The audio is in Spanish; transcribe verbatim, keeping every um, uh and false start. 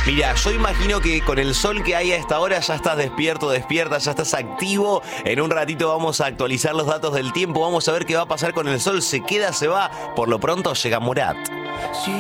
Mira, yo imagino que con el sol que hay a esta hora ya estás despierto, despierta, ya estás activo. En un ratito vamos a actualizar los datos del tiempo, vamos a ver qué va a pasar con el sol. Se queda, se va. Por lo pronto llega Morat.